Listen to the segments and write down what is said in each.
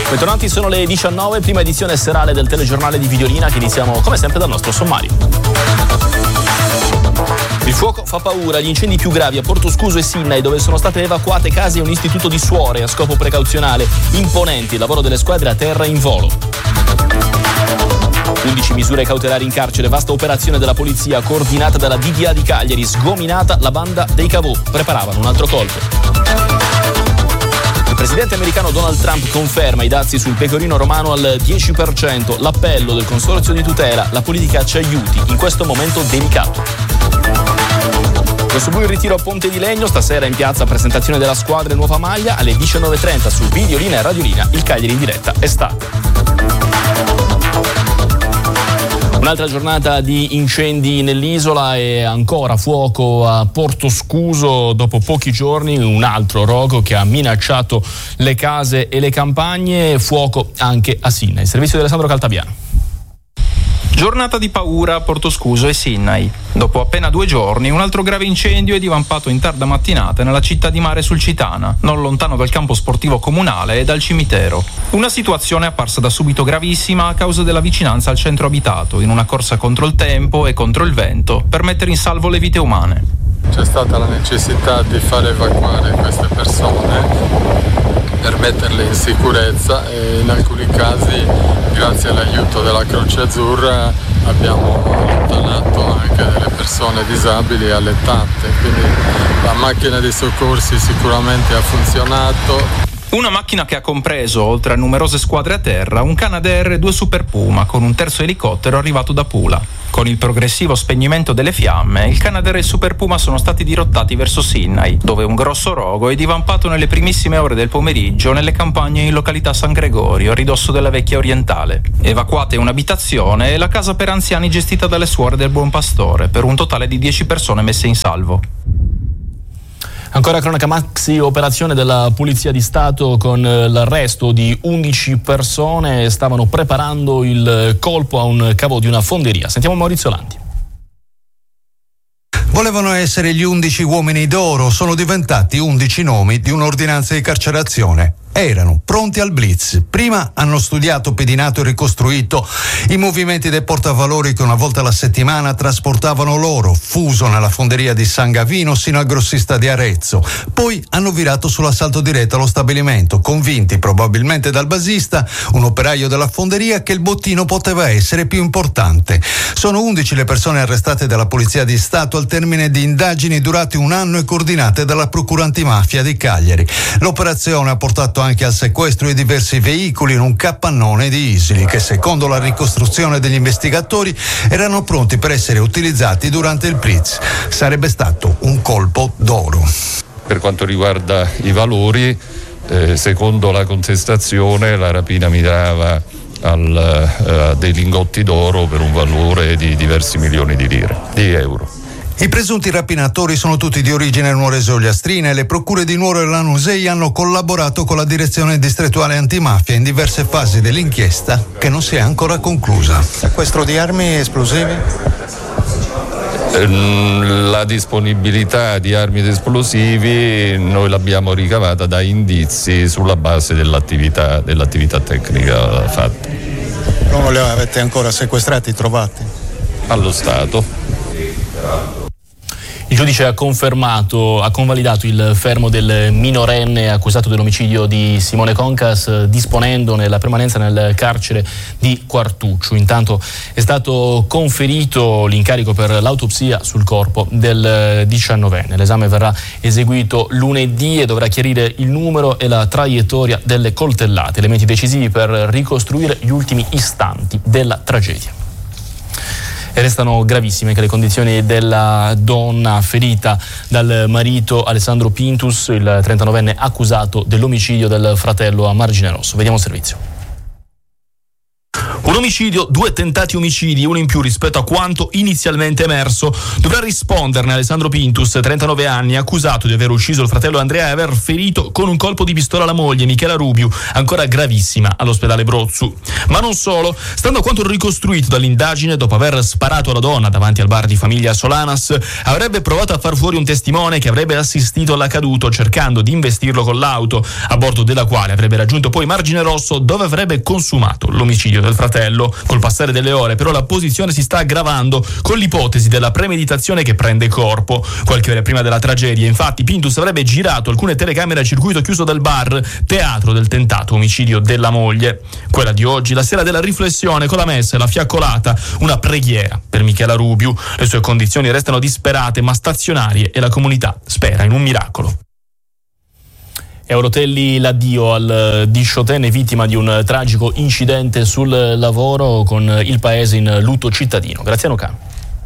Bentornati, sono le 19, prima edizione serale del telegiornale di Videolina, che iniziamo come sempre dal nostro sommario. Il fuoco fa paura, gli incendi più gravi a Portoscuso e Sinnai, dove sono state evacuate case e un istituto di suore a scopo precauzionale. Imponenti il lavoro delle squadre a terra in volo. 11 misure cautelari in carcere, vasta operazione della polizia coordinata dalla DDA di Cagliari, sgominata la banda dei Cavò, preparavano un altro colpo. Il presidente americano Donald Trump conferma i dazi sul pecorino romano al 10%, l'appello del consorzio di tutela, la politica ci aiuti in questo momento delicato. Rossoblu in ritiro a Ponte di Legno, stasera in piazza presentazione della squadra e nuova maglia, alle 19.30 su Videolina e Radiolina, il Cagliari in diretta estate. Un'altra giornata di incendi nell'isola e ancora fuoco a Portoscuso. Dopo pochi giorni un altro rogo che ha minacciato le case e le campagne, fuoco anche a Sinnai. Il servizio di Alessandro Caltabiano. Giornata di paura a Portoscuso e Sinnai. Dopo appena 2 giorni, un altro grave incendio è divampato in tarda mattinata nella città di Mare Sulcitana, non lontano dal campo sportivo comunale e dal cimitero. Una situazione apparsa da subito gravissima a causa della vicinanza al centro abitato, in una corsa contro il tempo e contro il vento, per mettere in salvo le vite umane. C'è stata la necessità di far evacuare queste persone per metterle in sicurezza e in alcuni casi, grazie all'aiuto della Croce Azzurra, abbiamo allontanato anche delle persone disabili allettate, quindi la macchina dei soccorsi sicuramente ha funzionato. Una macchina che ha compreso, oltre a numerose squadre a terra, un Canadair e 2 Super Puma con un terzo elicottero arrivato da Pula. Con il progressivo spegnimento delle fiamme, il Canadair e il Super Puma sono stati dirottati verso Sinnai, dove un grosso rogo è divampato nelle primissime ore del pomeriggio nelle campagne in località San Gregorio, a ridosso della Vecchia Orientale. Evacuate un'abitazione e la casa per anziani gestita dalle suore del Buon Pastore, per un totale di 10 persone messe in salvo. Ancora cronaca maxi operazione della Polizia di Stato con l'arresto di 11 persone, stavano preparando il colpo a un cavo di una fonderia. Sentiamo Maurizio Lanti. Volevano essere gli 11 uomini d'oro, sono diventati 11 nomi di un'ordinanza di carcerazione. Erano pronti al blitz. Prima hanno studiato, pedinato e ricostruito i movimenti dei portavalori che una volta alla settimana trasportavano l'oro, fuso nella fonderia di San Gavino sino al grossista di Arezzo. Poi hanno virato sull'assalto diretto allo stabilimento, convinti probabilmente dal basista, un operaio della fonderia, che il bottino poteva essere più importante. Sono 11 le persone arrestate dalla Polizia di Stato al termine di indagini durate 1 anno e coordinate dalla Procura Antimafia di Cagliari. L'operazione ha portato anche al sequestro di diversi veicoli in un capannone di Isili che, secondo la ricostruzione degli investigatori, erano pronti per essere utilizzati durante il blitz. Sarebbe stato un colpo d'oro. Per quanto riguarda i valori, secondo la contestazione, la rapina mirava a dei lingotti d'oro per un valore di diversi milioni di euro. I presunti rapinatori sono tutti di origine nuorese ogliastrina e le procure di Nuoro e Lanusei hanno collaborato con la direzione distrettuale antimafia in diverse fasi dell'inchiesta che non si è ancora conclusa. Sequestro di armi esplosivi? La disponibilità di armi ed esplosivi noi l'abbiamo ricavata da indizi sulla base dell'attività tecnica fatta. Non li avete ancora sequestrati, trovati? Allo Stato. Il giudice ha convalidato il fermo del minorenne accusato dell'omicidio di Simone Concas, disponendone la permanenza nel carcere di Quartuccio. Intanto è stato conferito l'incarico per l'autopsia sul corpo del 19enne. L'esame verrà eseguito lunedì e dovrà chiarire il numero e la traiettoria delle coltellate, elementi decisivi per ricostruire gli ultimi istanti della tragedia. E restano gravissime anche le condizioni della donna ferita dal marito Alessandro Pintus, il 39enne accusato dell'omicidio del fratello a Margine Rosso. Vediamo il servizio. Un omicidio, 2 tentati omicidi, uno in più rispetto a quanto inizialmente emerso. Dovrà risponderne Alessandro Pintus, 39 anni, accusato di aver ucciso il fratello Andrea e aver ferito con un colpo di pistola la moglie Michela Rubiu, ancora gravissima all'ospedale Brozzu. Ma non solo, stando a quanto ricostruito dall'indagine, dopo aver sparato alla donna davanti al bar di famiglia Solanas, avrebbe provato a far fuori un testimone che avrebbe assistito all'accaduto, cercando di investirlo con l'auto, a bordo della quale avrebbe raggiunto poi Margine Rosso, dove avrebbe consumato l'omicidio del fratello. Col passare delle ore però la posizione si sta aggravando con l'ipotesi della premeditazione che prende corpo. Qualche ora prima della tragedia, infatti, Pintus avrebbe girato alcune telecamere a circuito chiuso del bar, teatro del tentato omicidio della moglie. Quella di oggi, la sera della riflessione con la messa e la fiaccolata, una preghiera per Michela Rubiu. Le sue condizioni restano disperate ma stazionarie e la comunità spera in un miracolo. E a Orotelli l'addio al diciottenne vittima di un tragico incidente sul lavoro, con il paese in lutto cittadino. Graziano Cano.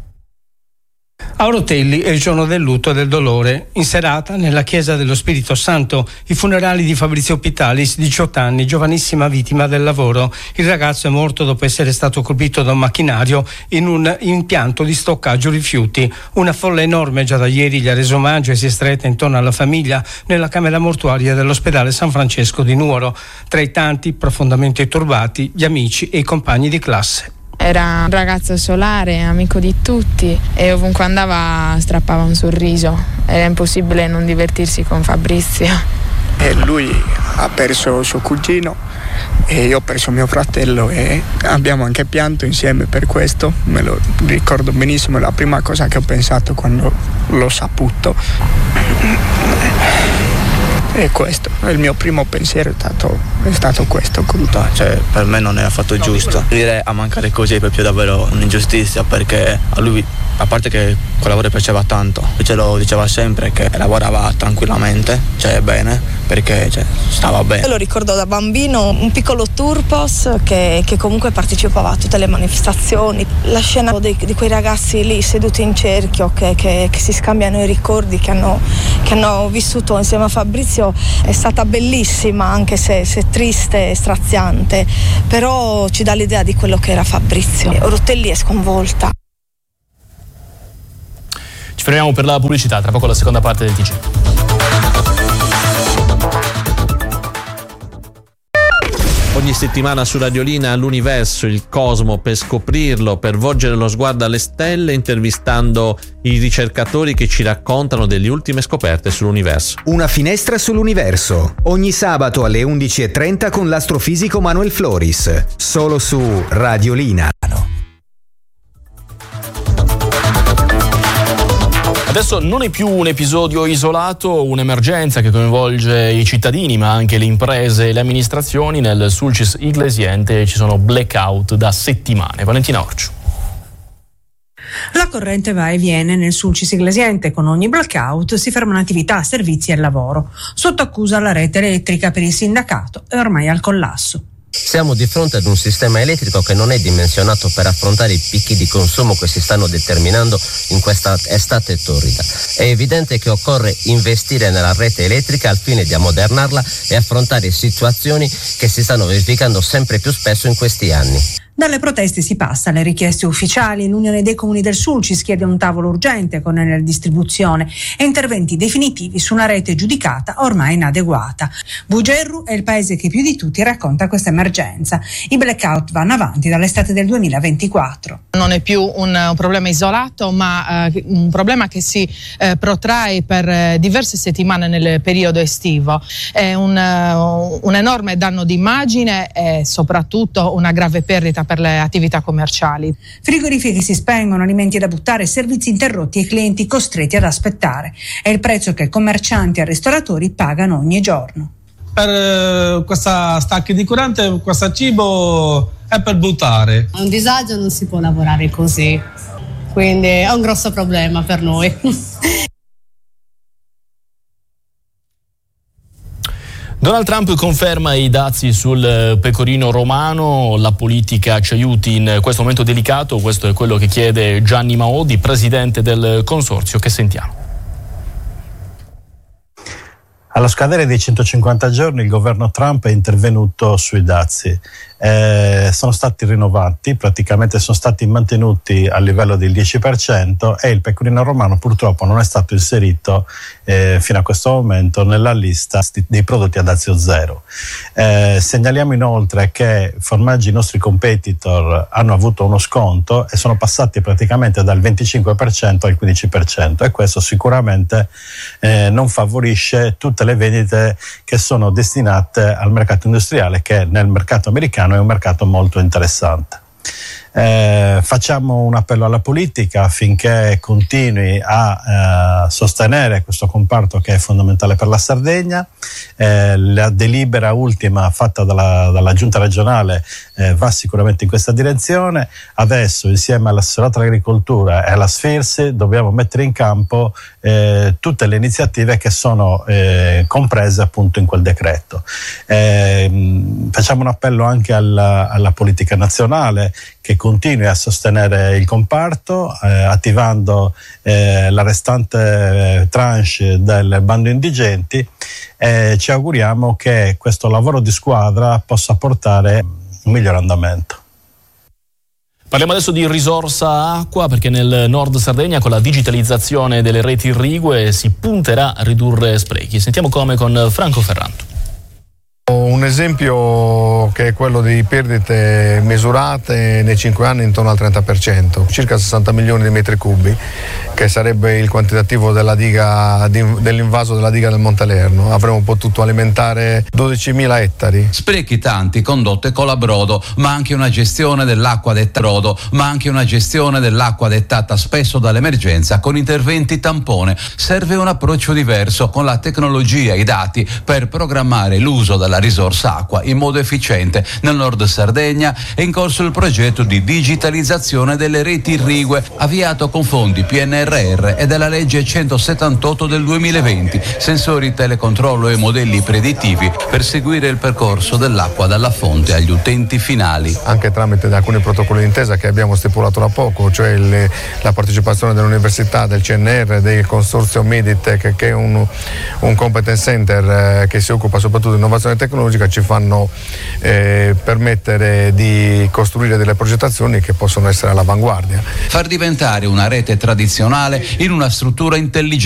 A Orotelli è il giorno del lutto e del dolore. In serata, nella chiesa dello Spirito Santo, i funerali di Fabrizio Pitalis, 18 anni, giovanissima vittima del lavoro. Il ragazzo è morto dopo essere stato colpito da un macchinario in un impianto di stoccaggio rifiuti. Una folla enorme già da ieri gli ha reso omaggio e si è stretta intorno alla famiglia nella camera mortuaria dell'ospedale San Francesco di Nuoro. Tra i tanti, profondamente turbati, gli amici e i compagni di classe. Era un ragazzo solare, amico di tutti, e ovunque andava strappava un sorriso. Era impossibile non divertirsi con Fabrizio. E lui ha perso suo cugino e io ho perso mio fratello e abbiamo anche pianto insieme per questo. Me lo ricordo benissimo, è la prima cosa che ho pensato quando l'ho saputo. E questo, il mio primo pensiero è stato questo. Cioè, per me non è affatto giusto. Dire a mancare così è proprio davvero un'ingiustizia, perché a lui, a parte che quel lavoro piaceva tanto, ce lo diceva sempre che lavorava tranquillamente, cioè bene, perché stava bene. Io lo ricordo da bambino, un piccolo turpos che comunque partecipava a tutte le manifestazioni. La scena di quei ragazzi lì seduti in cerchio che si scambiano i ricordi che hanno vissuto insieme a Fabrizio è stata bellissima, anche se triste e straziante, però ci dà l'idea di quello che era Fabrizio. Orotelli è sconvolta. Ci fermiamo per la pubblicità, tra poco la seconda parte del TG. Ogni settimana su Radiolina l'universo, il cosmo, per scoprirlo, per volgere lo sguardo alle stelle, intervistando i ricercatori che ci raccontano delle ultime scoperte sull'universo. Una finestra sull'universo, ogni sabato alle 11:30 con l'astrofisico Manuel Floris, solo su Radiolina. Adesso non è più un episodio isolato, un'emergenza che coinvolge i cittadini ma anche le imprese e le amministrazioni. Nel Sulcis Iglesiente ci sono blackout da settimane. Valentina Orciu. La corrente va e viene nel Sulcis Iglesiente. Con ogni blackout si fermano attività, servizi e lavoro. Sotto accusa la rete elettrica per il sindacato è ormai al collasso. Siamo di fronte ad un sistema elettrico che non è dimensionato per affrontare i picchi di consumo che si stanno determinando in questa estate torrida. È evidente che occorre investire nella rete elettrica al fine di ammodernarla e affrontare situazioni che si stanno verificando sempre più spesso in questi anni. Dalle proteste si passa alle richieste ufficiali. L'Unione dei Comuni del Sulcis chiede un tavolo urgente con Enerdistribuzione e interventi definitivi su una rete giudicata ormai inadeguata. Bugerru è il paese che più di tutti racconta questa emergenza. I blackout vanno avanti dall'estate del 2024. Non è più un problema isolato, ma un problema che si protrae per diverse settimane nel periodo estivo. È un enorme danno d'immagine e soprattutto una grave perdita per le attività commerciali. Frigoriferi che si spengono, alimenti da buttare, servizi interrotti e clienti costretti ad aspettare. È il prezzo che commercianti e ristoratori pagano ogni giorno. Per questa stacchi di corrente, questo cibo è per buttare. È un disagio, non si può lavorare così, quindi è un grosso problema per noi. Donald Trump conferma i dazi sul pecorino romano, la politica ci aiuti in questo momento delicato, questo è quello che chiede Gianni Maodi, presidente del consorzio, che sentiamo. Allo scadere dei 150 giorni il governo Trump è intervenuto sui dazi. Sono stati rinnovati, praticamente sono stati mantenuti a livello del 10% e il pecorino romano purtroppo non è stato inserito fino a questo momento nella lista dei prodotti a dazio zero. Segnaliamo inoltre che formaggi, i nostri competitor, hanno avuto uno sconto e sono passati praticamente dal 25% al 15%, e questo sicuramente non favorisce tutte le vendite che sono destinate al mercato industriale, che nel mercato americano è un mercato molto interessante. Facciamo un appello alla politica affinché continui a sostenere questo comparto che è fondamentale per la Sardegna. La delibera ultima fatta dalla giunta regionale va sicuramente in questa direzione. Adesso, insieme all'assessorato all'agricoltura e alla SFIRS, dobbiamo mettere in campo tutte le iniziative che sono comprese appunto in quel decreto. Facciamo un appello anche alla politica nazionale che continui a sostenere il comparto, attivando la restante tranche del bando indigenti, e ci auguriamo che questo lavoro di squadra possa portare un miglior andamento. Parliamo adesso di risorsa acqua, perché nel nord Sardegna con la digitalizzazione delle reti irrigue si punterà a ridurre sprechi. Sentiamo come con Franco Ferranto. Un esempio che è quello di perdite misurate nei 5 anni intorno al 30%, circa 60 milioni di metri cubi, che sarebbe il quantitativo della diga, dell'invaso della diga del Montelerno. Avremmo potuto alimentare 12.000 ettari. Sprechi tanti, condotte colabrodo, ma anche una gestione dell'acqua detta brodo, ma anche una gestione dell'acqua dettata spesso dall'emergenza con interventi tampone. Serve un approccio diverso con la tecnologia e i dati per programmare l'uso della risorsa acqua in modo efficiente. Nel nord Sardegna è in corso il progetto di digitalizzazione delle reti irrigue, avviato con fondi PNRR e della legge 178 del 2020, sensori telecontrollo e modelli predittivi per seguire il percorso dell'acqua dalla fonte agli utenti finali. Anche tramite alcuni protocolli d'intesa che abbiamo stipulato da poco, cioè la partecipazione dell'università, del CNR, del consorzio Meditech, che è un competence center che si occupa soprattutto di innovazione tecnologica, ci fanno permettere di costruire delle progettazioni che possono essere all'avanguardia. Far diventare una rete tradizionale in una struttura intelligente.